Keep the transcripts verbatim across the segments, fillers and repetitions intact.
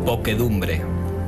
Poquedumbre.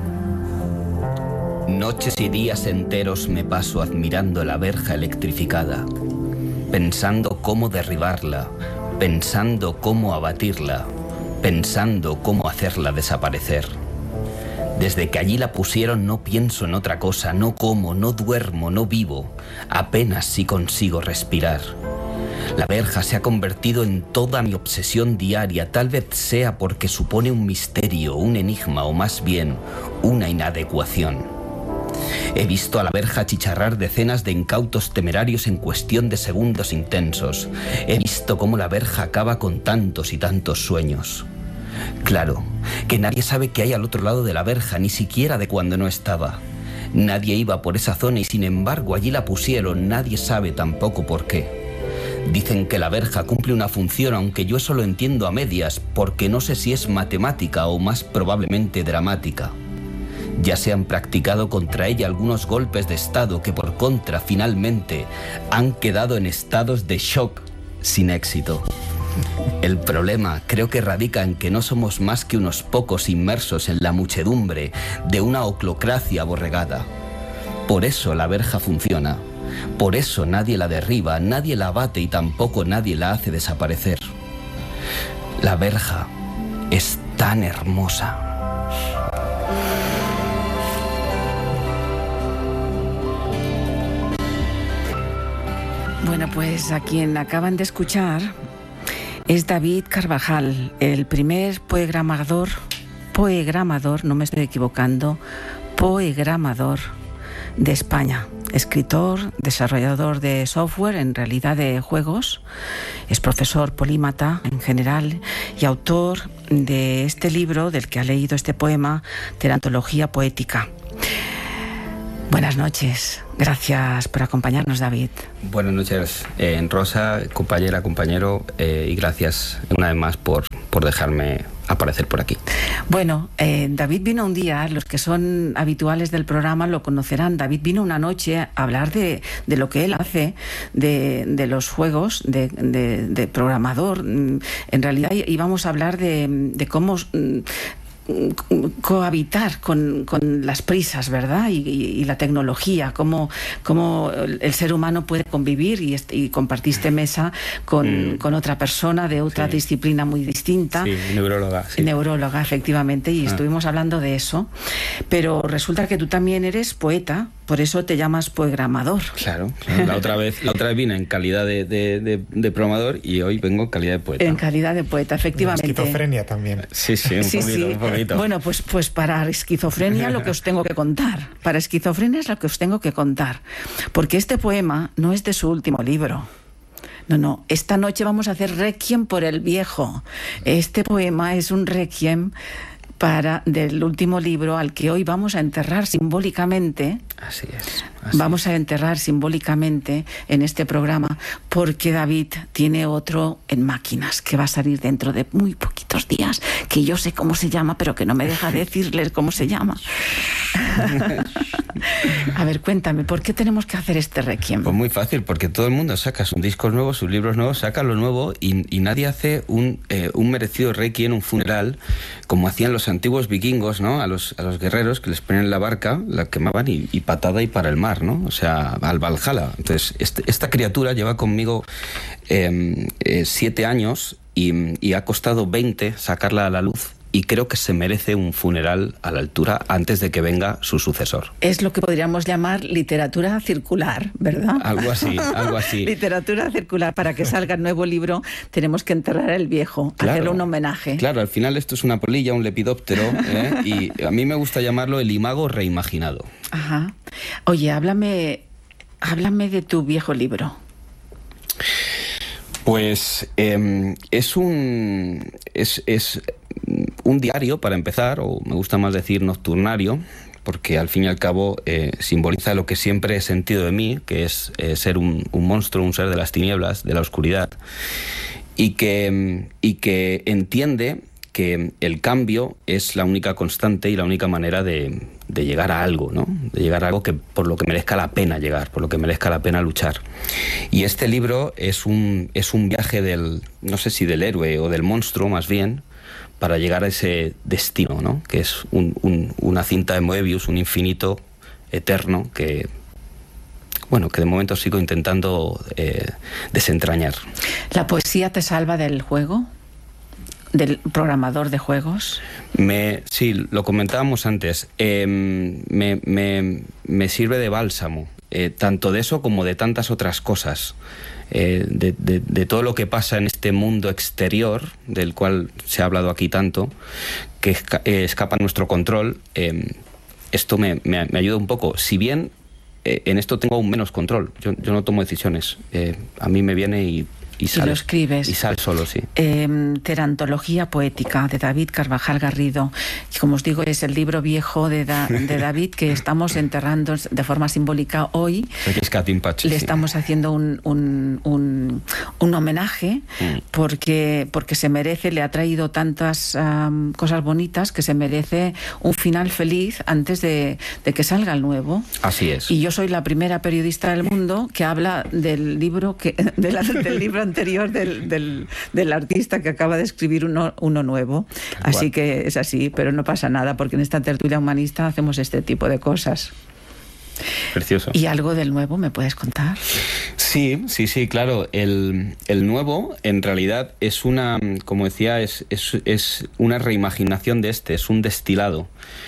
Noches y días enteros me paso admirando la verja electrificada, pensando cómo derribarla, pensando cómo abatirla, pensando cómo hacerla desaparecer. Desde que allí la pusieron no pienso en otra cosa, no como, no duermo, no vivo, apenas si consigo respirar. La verja se ha convertido en toda mi obsesión diaria, tal vez sea porque supone un misterio, un enigma o más bien una inadecuación. He visto a la verja chicharrar decenas de incautos temerarios en cuestión de segundos intensos. He visto cómo la verja acaba con tantos y tantos sueños. Claro, que nadie sabe qué hay al otro lado de la verja, ni siquiera de cuando no estaba. Nadie iba por esa zona y sin embargo allí la pusieron, nadie sabe tampoco por qué. Dicen que la verja cumple una función, aunque yo eso lo entiendo a medias, porque no sé si es matemática o más probablemente dramática. Ya se han practicado contra ella algunos golpes de estado que por contra finalmente han quedado en estados de shock sin éxito. El problema creo que radica en que no somos más que unos pocos inmersos en la muchedumbre de una oclocracia aborregada. Por eso la verja funciona. Por eso nadie la derriba, nadie la abate y tampoco nadie la hace desaparecer. La verja es tan hermosa. Bueno, pues a quien acaban de escuchar es David Carvajal, el primer poegramador, poegramador, no me estoy equivocando, poegramador de España. Escritor, desarrollador de software, en realidad de juegos, es profesor polímata en general y autor de este libro del que ha leído este poema, Teratología Poética. Buenas noches, gracias por acompañarnos, David. Buenas noches, eh, Rosa, compañera, compañero, eh, y gracias una vez más por, por dejarme aparecer por aquí. Bueno, eh, David vino un día, los que son habituales del programa lo conocerán. David vino una noche a hablar de, de lo que él hace, de, de los juegos, de, de, de programador. En realidad íbamos a hablar de, de cómo cohabitar con, con las prisas, ¿verdad? Y, y, y la tecnología, cómo, cómo el ser humano puede convivir y, y compartiste mesa con, mm. con otra persona de otra sí. disciplina muy distinta. Sí, neuróloga. Sí. Neuróloga, efectivamente, y ah. estuvimos hablando de eso. Pero resulta que tú también eres poeta, por eso te llamas poegramador. Claro, claro. La otra vez, la otra vez vine en calidad de, de, de, de programador y hoy vengo en calidad de poeta. En calidad de poeta, efectivamente. La esquizofrenia también. Sí, sí, un sí, poquito, sí. un poquito. Bueno, pues, pues para esquizofrenia lo que os tengo que contar. Para esquizofrenia es lo que os tengo que contar. Porque este poema no es de su último libro. No, no. Esta noche vamos a hacer requiem por el viejo. Este poema es un requiem para del último libro al que hoy vamos a enterrar simbólicamente. Así es. Así vamos es. a enterrar simbólicamente en este programa, porque David tiene otro en máquinas que va a salir dentro de muy poquitos días, que yo sé cómo se llama, pero que no me deja decirles cómo se llama. A ver, cuéntame, ¿por qué tenemos que hacer este requiem? Pues muy fácil, porque todo el mundo saca sus discos nuevos, sus libros nuevos, saca lo nuevo y, y nadie hace un, eh, un merecido requiem, un funeral, como hacían los antiguos vikingos, ¿no? A los, a los guerreros que les ponían en la barca, la quemaban y, y patada y para el mar, ¿no? O sea, al Valhalla. Entonces, este, esta criatura lleva conmigo eh, eh, siete años y, y ha costado veinte sacarla a la luz. Y creo que se merece un funeral a la altura antes de que venga su sucesor. Es lo que podríamos llamar literatura circular, ¿verdad? Algo así, algo así. Literatura circular. Para que salga el nuevo libro tenemos que enterrar el viejo, claro, hacerle un homenaje. Claro, al final esto es una polilla, un lepidóptero, ¿eh? Y a mí me gusta llamarlo el imago reimaginado. Ajá. Oye, háblame, háblame de tu viejo libro. Pues eh, es un... Es, es un diario, para empezar, o me gusta más decir nocturnario, porque al fin y al cabo eh, simboliza lo que siempre he sentido de mí, que es eh, ser un, un monstruo, un ser de las tinieblas, de la oscuridad, y que, y que entiende que el cambio es la única constante y la única manera de, de llegar a algo, ¿no? De llegar a algo que por lo que merezca la pena llegar, por lo que merezca la pena luchar. Y este libro es un, es un viaje del, no sé si del héroe o del monstruo más bien, para llegar a ese destino, ¿no? Que es un, un, una cinta de Moebius, un infinito eterno que, bueno, que de momento sigo intentando eh, desentrañar. ¿La poesía te salva del juego? ¿Del programador de juegos? Me, sí, lo comentábamos antes. Eh, me, me, me sirve de bálsamo, eh, tanto de eso como de tantas otras cosas. Eh, de, de, de todo lo que pasa en este mundo exterior, del cual se ha hablado aquí tanto, que esca eh, escapa a nuestro control. Eh, esto me, me, me ayuda un poco. Si bien eh, en esto tengo aún menos control, yo, yo no tomo decisiones. Eh, a mí me viene y... Y, sale, y lo escribes. Y sale solo, sí. Eh, Terantología poética, de David Carvajal Garrido. Como os digo, es el libro viejo de, da, de David que estamos enterrando de forma simbólica hoy. Le estamos haciendo un, un, un, un homenaje mm. porque, porque se merece, le ha traído tantas um, cosas bonitas que se merece un final feliz antes de, de que salga el nuevo. Así es. Y yo soy la primera periodista del mundo que habla del libro, que, de la, del libro anterior del, del, del artista que acaba de escribir uno, uno nuevo. Así wow. que es así, pero no pasa nada, porque en esta tertulia humanista hacemos este tipo de cosas. Precioso. ¿Y algo del nuevo me puedes contar? Sí, sí, sí, claro. El, el nuevo, en realidad, es una, como decía, es, es, es una reimaginación de este, es un destilado.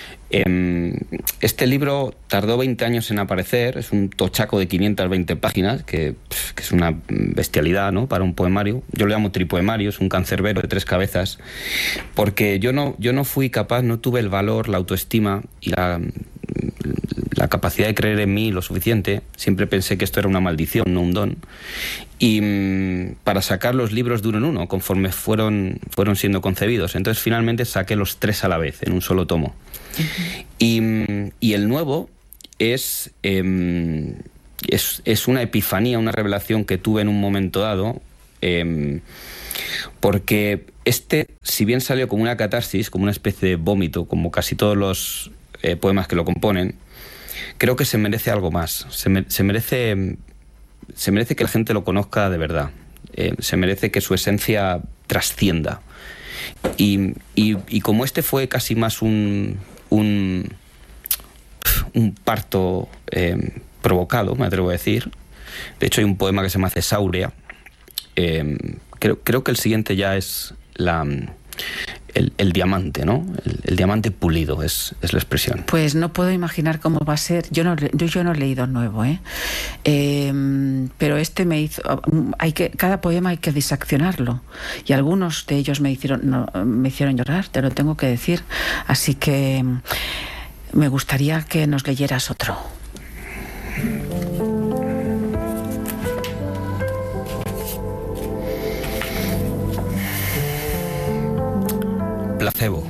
Este libro tardó veinte años en aparecer, es un tochaco de quinientas veinte páginas, que, que es una bestialidad, ¿no?, para un poemario. Yo lo llamo tripoemario, es un cancerbero de tres cabezas, porque yo no, yo no fui capaz, no tuve el valor, la autoestima y la, la capacidad de creer en mí lo suficiente. Siempre pensé que esto era una maldición, no un don. Y mmm, para sacar los libros de uno en uno, conforme fueron, fueron siendo concebidos. Entonces finalmente saqué los tres a la vez, en un solo tomo. Uh-huh. y, y el nuevo es, eh, es, es una epifanía, una revelación que tuve en un momento dado, eh, porque este, si bien salió como una catarsis, como una especie de vómito, como casi todos los eh, poemas que lo componen, creo que se merece algo más. Se, me, se, merece, se merece que la gente lo conozca de verdad. Eh, se merece que su esencia trascienda. Y, y, y como este fue casi más un... Un, un parto eh, provocado, me atrevo a decir. De hecho, hay un poema que se llama Cesaurea. Eh, creo, creo que el siguiente ya es la, el, el diamante, ¿no? El, el diamante pulido es, es la expresión. Pues no puedo imaginar cómo va a ser. Yo no, yo, yo no he leído el nuevo, ¿eh? Eh, pero este me hizo... Hay que, cada poema hay que diseccionarlo. Y algunos de ellos me hicieron, no, me hicieron llorar, te lo tengo que decir. Así que me gustaría que nos leyeras otro. Placebo.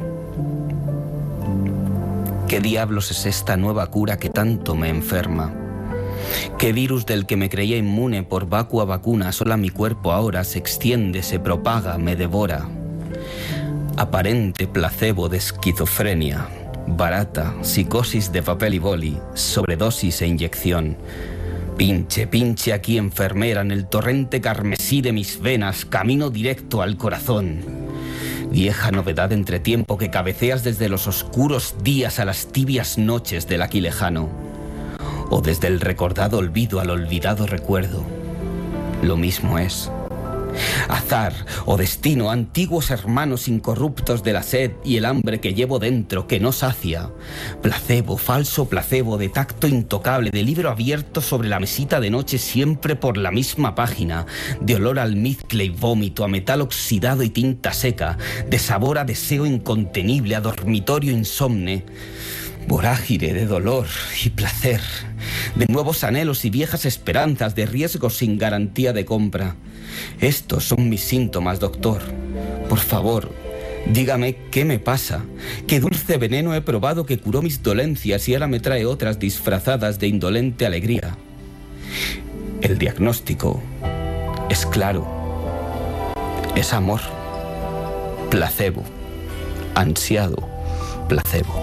¿Qué diablos es esta nueva cura que tanto me enferma? ¿Qué virus del que me creía inmune por vacua vacuna sola mi cuerpo ahora se extiende, se propaga, me devora? Aparente placebo de esquizofrenia, barata, psicosis de papel y boli, sobredosis e inyección. Pinche, pinche aquí enfermera, en el torrente carmesí de mis venas, camino directo al corazón. Vieja novedad entre tiempo que cabeceas desde los oscuros días a las tibias noches del aquí lejano, o desde el recordado olvido al olvidado recuerdo. Lo mismo es. Azar o destino, antiguos hermanos incorruptos de la sed y el hambre que llevo dentro, que no sacia. Placebo, falso placebo, de tacto intocable, de libro abierto sobre la mesita de noche, siempre por la misma página, de olor a almizcle y vómito, a metal oxidado y tinta seca, de sabor a deseo incontenible, a dormitorio insomne. Vorágine de dolor y placer, de nuevos anhelos y viejas esperanzas, de riesgos sin garantía de compra. Estos son mis síntomas, doctor. Por favor, dígame qué me pasa. Qué dulce veneno he probado que curó mis dolencias y ahora me trae otras disfrazadas de indolente alegría. El diagnóstico es claro. Es amor. Placebo. Ansiado placebo.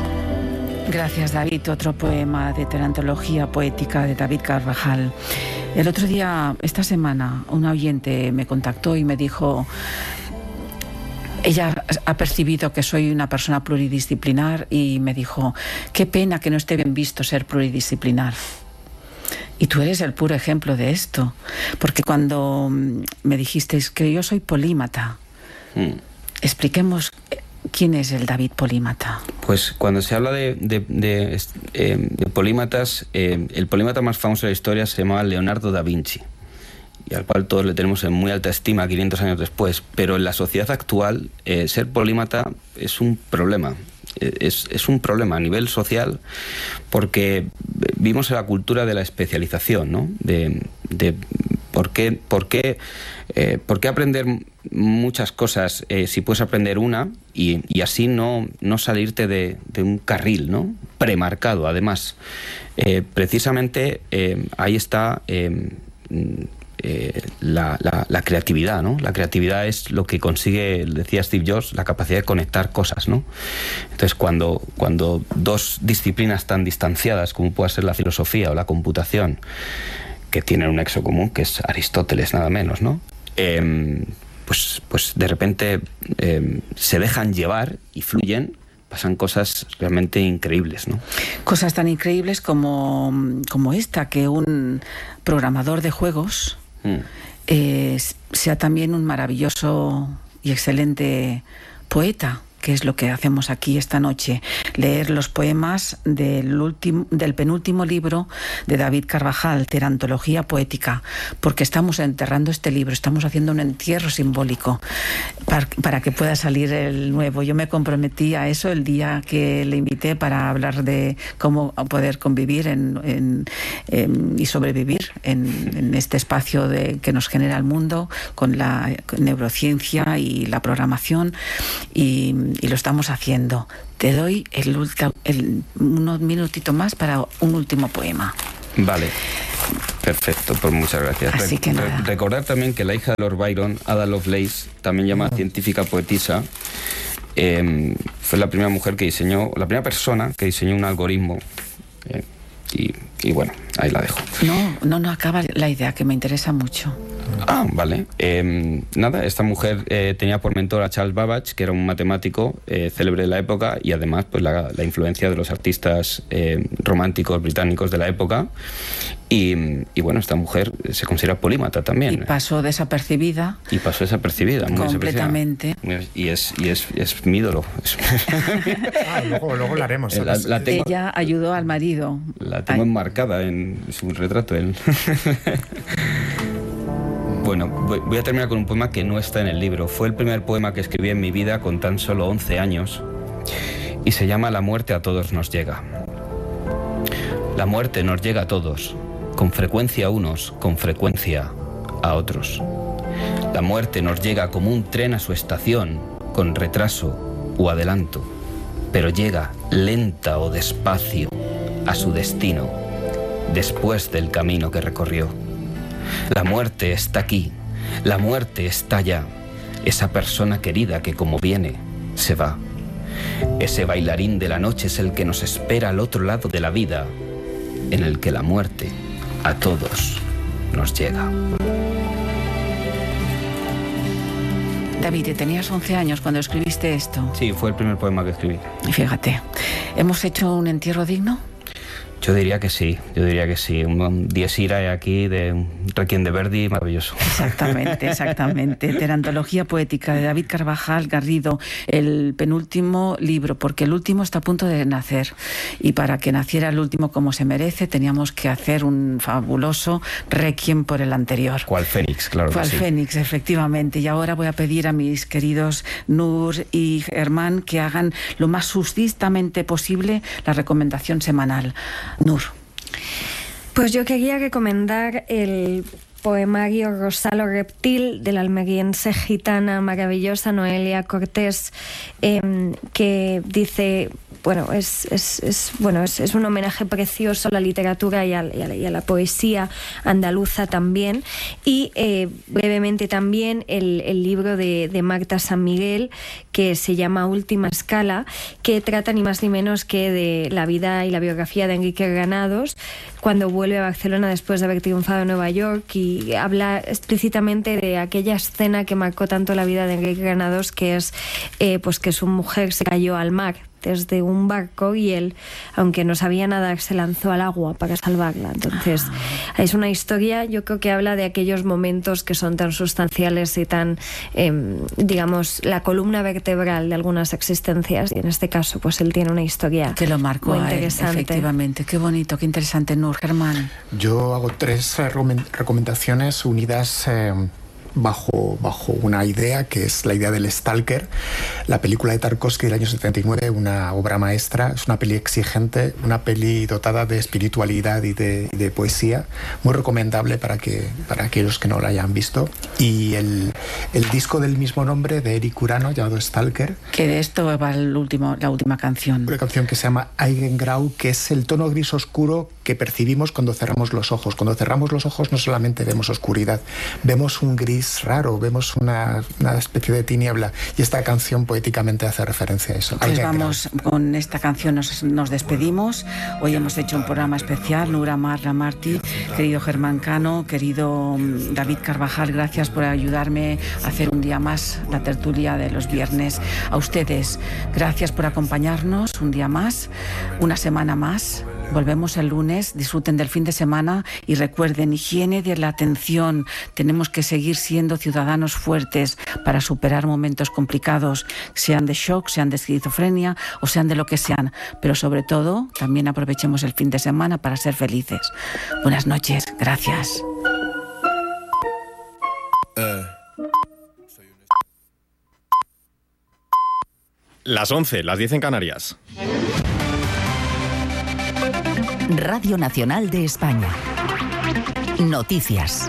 Gracias, David. Otro poema de Terantología poética de David Carvajal. El otro día, esta semana, un oyente me contactó y me dijo... Ella ha percibido que soy una persona pluridisciplinar y me dijo, qué pena que no esté bien visto ser pluridisciplinar. Y tú eres el puro ejemplo de esto, porque cuando me dijisteis que yo soy polímata, mm. expliquemos quién es el David polímata. Pues cuando se habla de, de, de, eh, de polímatas, eh, el polímata más famoso de la historia se llamaba Leonardo da Vinci, y al cual todos le tenemos en muy alta estima quinientos años después, pero en la sociedad actual eh, ser polímata es un problema, es, es un problema a nivel social, porque vivimos en la cultura de la especialización, ¿no? De, de por qué, por qué, eh, por qué aprender muchas cosas eh, si puedes aprender una y, y así no, no salirte de, de un carril, ¿no? Premarcado, además. Eh, precisamente eh, ahí está... Eh, Eh, la, la, la creatividad, ¿no? La creatividad es lo que consigue, decía Steve Jobs, la capacidad de conectar cosas, ¿no? Entonces, cuando, cuando dos disciplinas tan distanciadas como pueda ser la filosofía o la computación, que tienen un nexo común, que es Aristóteles nada menos, ¿no? Eh, pues, pues de repente eh, se dejan llevar y fluyen, pasan cosas realmente increíbles, ¿no? Cosas tan increíbles como, como esta, que un programador de juegos mm. eh, sea también un maravilloso y excelente poeta, que es lo que hacemos aquí esta noche, leer los poemas del, último, del penúltimo libro de David Carvajal, Terantología Poética, porque estamos enterrando este libro, estamos haciendo un entierro simbólico para, para que pueda salir el nuevo. Yo me comprometí a eso el día que le invité para hablar de cómo poder convivir en, en, en, y sobrevivir en, en este espacio de, que nos genera el mundo, con la neurociencia y la programación, y y lo estamos haciendo. Te doy el, el, unos minutitos más para un último poema. Vale, perfecto, pues muchas gracias. Así que nada. Re recordar también que la hija de Lord Byron, Ada Lovelace, también llamada oh. científica poetisa, eh, fue la primera mujer que diseñó, la primera persona que diseñó un algoritmo. Eh, y, y bueno, ahí la dejo. No, no, no acaba la idea, que me interesa mucho. Ah, vale. Eh, nada, esta mujer eh, tenía por mentor a Charles Babbage, que era un matemático eh, célebre de la época, y además pues la, la influencia de los artistas eh, románticos británicos de la época. Y, y bueno, esta mujer se considera polímata también. Y pasó desapercibida. Y pasó desapercibida. Muy completamente. Desapercibida. Y es, y es, es mi ídolo. Ah, luego, luego la haremos. La, la tengo, Ella ayudó al marido. La tengo Ay. enmarcada en su retrato. En... Bueno, voy a terminar con un poema que no está en el libro. Fue el primer poema que escribí en mi vida con tan solo once años y se llama La muerte a todos nos llega. La muerte nos llega a todos, con frecuencia a unos, con frecuencia a otros. La muerte nos llega como un tren a su estación, con retraso o adelanto, pero llega lenta o despacio a su destino, después del camino que recorrió. La muerte está aquí, la muerte está allá, esa persona querida que como viene, se va. Ese bailarín de la noche es el que nos espera al otro lado de la vida, en el que la muerte a todos nos llega. David, tenías once años cuando escribiste esto. Sí, fue el primer poema que escribí. Y fíjate, ¿hemos hecho un entierro digno? Yo diría que sí, yo diría que sí. Un Dies Irae aquí de un Requiem de Verdi, maravilloso. Exactamente, exactamente. Terantología Poética de David Carvajal Garrido, el penúltimo libro, porque el último está a punto de nacer. Y para que naciera el último como se merece, teníamos que hacer un fabuloso Requiem por el anterior. Cual Fénix, claro. Cual que sí. Fénix, efectivamente. Y ahora voy a pedir a mis queridos Nur y Germán que hagan lo más sustintamente posible la recomendación semanal. Nur. Pues yo quería recomendar el poemario Rosalo Reptil de la almeriense gitana maravillosa Noelia Cortés, eh, que dice bueno, es, es, es, bueno es, es un homenaje precioso a la literatura y a, y a, la, y a la poesía andaluza también. Y eh, brevemente también el, el libro de, de Marta San Miguel, que se llama Última Escala, que trata ni más ni menos que de la vida y la biografía de Enrique Granados cuando vuelve a Barcelona después de haber triunfado en Nueva York, y habla explícitamente de aquella escena que marcó tanto la vida de Enrique Granados, que es eh, pues que su mujer se cayó al mar desde un barco y él, aunque no sabía nadar, se lanzó al agua para salvarla. Entonces, es una historia, yo creo que habla de aquellos momentos que son tan sustanciales y tan, eh, digamos, la columna vertebral de algunas existencias, y en este caso, pues él tiene una historia que lo marcó muy a él, interesante. efectivamente. Qué bonito, qué interesante. Nur, Germán. Yo hago tres eh, recomendaciones unidas eh, bajo, bajo una idea, que es la idea del Stalker, la película de Tarkovsky del año setenta y nueve, una obra maestra. Es una peli exigente, una peli dotada de espiritualidad y de, y de poesía, muy recomendable para, que, para aquellos que no la hayan visto. Y el, el disco del mismo nombre de Eric Urano, llamado Stalker, que de esto va el último, la última canción. Una canción que se llama Eigengrau, que es el tono gris oscuro que percibimos cuando cerramos los ojos. Cuando cerramos los ojos no solamente vemos oscuridad, vemos un gris raro, vemos una, una especie de tiniebla, y esta canción poéticamente hace referencia a eso. Pues vamos, con esta canción nos, nos despedimos. Hoy hemos hecho un programa especial. Nur Amar Martí, querido Germán Cano, querido David Carvajal, gracias por ayudarme a hacer un día más la tertulia de los viernes. A ustedes, gracias por acompañarnos un día más, una semana más. Volvemos el lunes, disfruten del fin de semana y recuerden, higiene de la atención. Tenemos que seguir siendo ciudadanos fuertes para superar momentos complicados, sean de shock, sean de esquizofrenia o sean de lo que sean. Pero sobre todo, también aprovechemos el fin de semana para ser felices. Buenas noches, gracias. Uh, las once, las diez en Canarias. Radio Nacional de España. Noticias.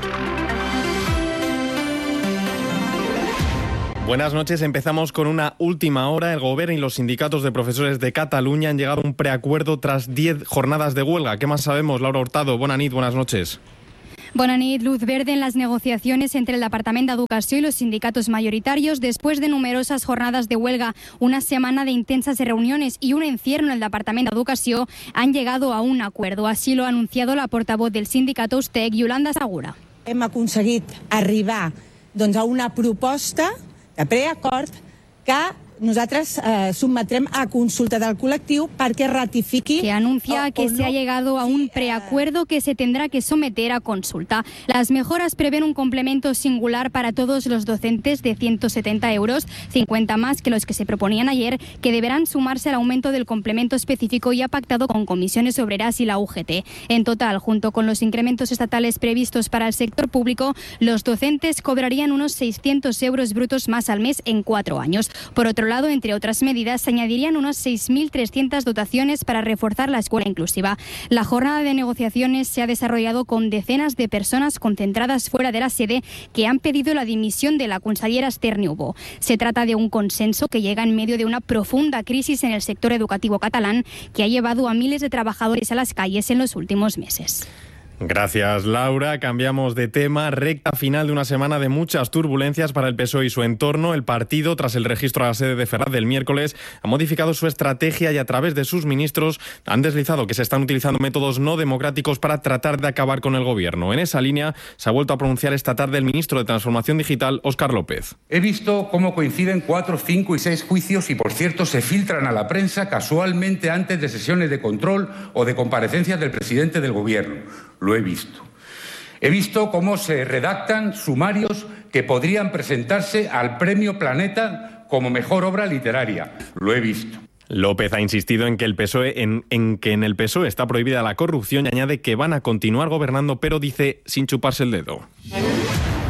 Buenas noches. Empezamos con una última hora. El Gobierno y los sindicatos de profesores de Cataluña han llegado a un preacuerdo tras diez jornadas de huelga. ¿Qué más sabemos? Laura Hurtado, bona nit, buenas noches. Bona nit. Luz verde en las negociaciones entre el Departamento de Educación y los sindicatos mayoritarios después de numerosas jornadas de huelga, una semana de intensas reuniones y un encierro en el Departamento de Educación, han llegado a un acuerdo. Así lo ha anunciado la portavoz del sindicat Ustec, Yolanda Segura. Hem aconseguit arribar doncs, a una proposta de preacord que nosaltres eh, sotmetrem a consulta del col·lectiu perquè ratifiqui... Que anuncia o, que o se no, ha llegado a un preacuerdo que se tendrá que someter a consulta. Las mejoras prevén un complemento singular para todos los docentes de ciento setenta euros, cincuenta más que los que se proponían ayer, que deberán sumarse al aumento del complemento específico ya pactado con comisiones obreras y la U G T. En total, junto con los incrementos estatales previstos para el sector público, los docentes cobrarían unos seiscientos euros brutos más al mes en cuatro años. Por otro lado, entre otras medidas, se añadirían unas seis mil trescientas dotaciones para reforzar la escuela inclusiva. La jornada de negociaciones se ha desarrollado con decenas de personas concentradas fuera de la sede que han pedido la dimisión de la consellera Esther Niubó. Se trata de un consenso que llega en medio de una profunda crisis en el sector educativo catalán que ha llevado a miles de trabajadores a las calles en los últimos meses. Gracias, Laura. Cambiamos de tema. Recta final de una semana de muchas turbulencias para el P S O E y su entorno. El partido, tras el registro a la sede de Ferraz del miércoles, ha modificado su estrategia y a través de sus ministros han deslizado que se están utilizando métodos no democráticos para tratar de acabar con el gobierno. En esa línea se ha vuelto a pronunciar esta tarde el ministro de Transformación Digital, Óscar López. He visto cómo coinciden cuatro, cinco y seis juicios y, por cierto, se filtran a la prensa casualmente antes de sesiones de control o de comparecencias del presidente del gobierno. Lo he visto. He visto cómo se redactan sumarios que podrían presentarse al Premio Planeta como mejor obra literaria. Lo he visto. López ha insistido en que el P S O E en, en que en el P S O E está prohibida la corrupción y añade que van a continuar gobernando, pero dice sin chuparse el dedo.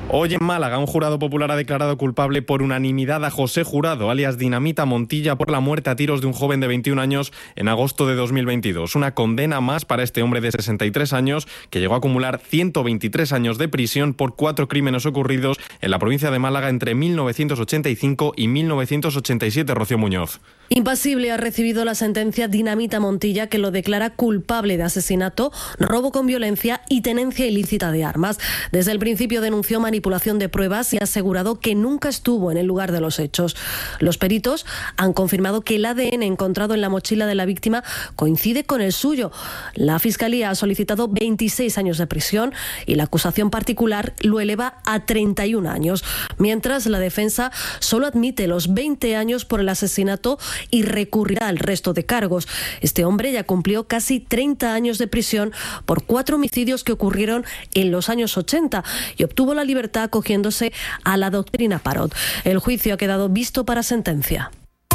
Hoy en Málaga, un jurado popular ha declarado culpable por unanimidad a José Jurado, alias Dinamita Montilla, por la muerte a tiros de un joven de veintiún años en agosto de dos mil veintidós. Una condena más para este hombre de sesenta y tres años, que llegó a acumular ciento veintitrés años de prisión por cuatro crímenes ocurridos en la provincia de Málaga entre mil novecientos ochenta y cinco y mil novecientos ochenta y siete. Rocío Muñoz. Impasible ha recibido la sentencia Dinamita Montilla, que lo declara culpable de asesinato, robo con violencia y tenencia ilícita de armas. Desde el principio denunció manipulación de pruebas y ha asegurado que nunca estuvo en el lugar de los hechos. Los peritos han confirmado que el A D N encontrado en la mochila de la víctima coincide con el suyo. La Fiscalía ha solicitado veintiséis años de prisión y la acusación particular lo eleva a treinta y un años, mientras la defensa solo admite los veinte años por el asesinato y recurrirá al resto de cargos. Este hombre ya cumplió casi treinta años de prisión por cuatro homicidios que ocurrieron en los años ochenta y obtuvo la libertad acogiéndose a la doctrina Parot. El juicio ha quedado visto para sentencia.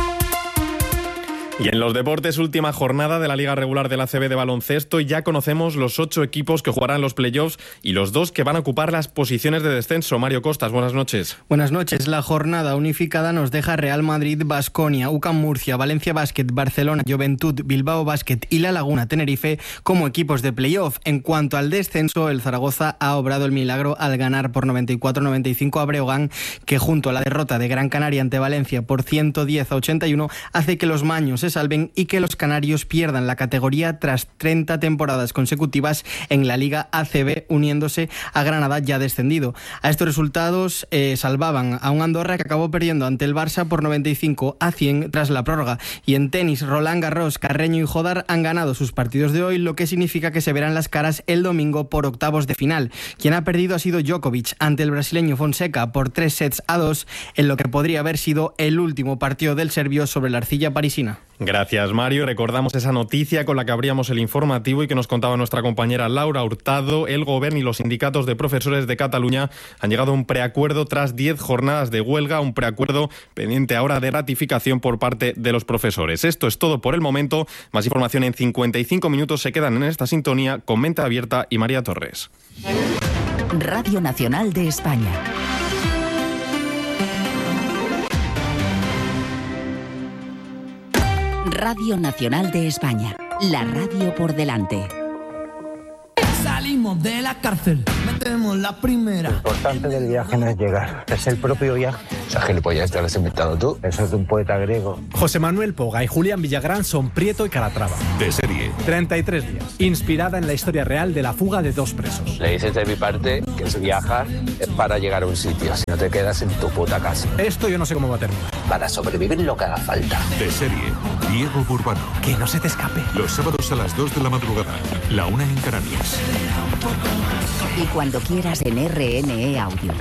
Y en los deportes, última jornada de la Liga Regular de la A C B de baloncesto, y ya conocemos los ocho equipos que jugarán los playoffs y los dos que van a ocupar las posiciones de descenso. Mario Costas, buenas noches. Buenas noches. La jornada unificada nos deja Real Madrid, Baskonia, U C A M Murcia, Valencia Basket, Barcelona, Juventud, Bilbao Basket y La Laguna Tenerife como equipos de playoff. En cuanto al descenso, el Zaragoza ha obrado el milagro al ganar por noventa y cuatro a noventa y cinco a Breogán, que junto a la derrota de Gran Canaria ante Valencia por ciento diez a ochenta y uno hace que los maños se salven y que los canarios pierdan la categoría tras treinta temporadas consecutivas en la Liga A C B, uniéndose a Granada, ya descendido. A estos resultados eh, salvaban a un Andorra que acabó perdiendo ante el Barça por noventa y cinco a cien tras la prórroga. Y en tenis, Roland Garros, Carreño y Jodar han ganado sus partidos de hoy, lo que significa que se verán las caras el domingo por octavos de final. Quien ha perdido ha sido Djokovic ante el brasileño Fonseca por tres sets a dos, en lo que podría haber sido el último partido del serbio sobre la arcilla parisina. Gracias, Mario. Recordamos esa noticia con la que abríamos el informativo y que nos contaba nuestra compañera Laura Hurtado. El Gobierno y los sindicatos de profesores de Cataluña han llegado a un preacuerdo tras diez jornadas de huelga, un preacuerdo pendiente ahora de ratificación por parte de los profesores. Esto es todo por el momento. Más información en cincuenta y cinco minutos. Se quedan en esta sintonía con Mente Abierta y María Torres. Radio Nacional de España. Radio Nacional de España, la radio por delante. Salimos de la cárcel, metemos la primera. Lo importante del viaje no es llegar, es el propio viaje. Esa gilipollas te lo has inventado tú. Eso es de un poeta griego. José Manuel Poga y Julián Villagrán son Prieto y Calatrava. De serie. treinta y tres días. Inspirada en la historia real de la fuga de dos presos. Le dices de mi parte que si viajas es para llegar a un sitio, si no te quedas en tu puta casa. Esto yo no sé cómo va a terminar. Para sobrevivir lo que haga falta. De serie. Diego Burbano. Que no se te escape. Los sábados a las dos de la madrugada. La una en Canarias. Y cuando quieras en R N E Audio.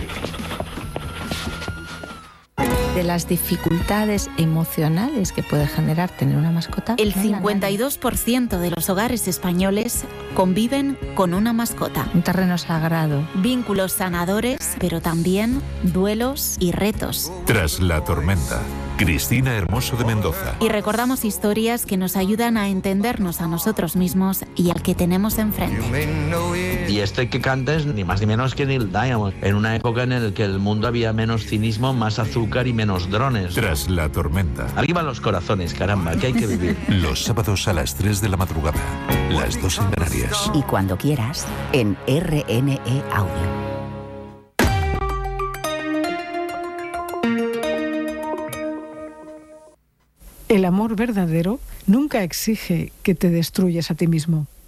De las dificultades emocionales que puede generar tener una mascota. El cincuenta y dos por ciento de los hogares españoles conviven con una mascota. Un terreno sagrado. Vínculos sanadores, pero también duelos y retos. Tras la tormenta. Cristina Hermoso de Mendoza. Y recordamos historias que nos ayudan a entendernos a nosotros mismos y al que tenemos enfrente. Y este que canta es ni más ni menos que Neil Diamond, en una época en la que el mundo había menos cinismo, más azúcar y menos drones. Tras la tormenta. Arriba los corazones, caramba, que hay que vivir. Los sábados a las tres de la madrugada, las dos en Canarias. Y cuando quieras, en R N E Audio. El amor verdadero nunca exige que te destruyas a ti mismo.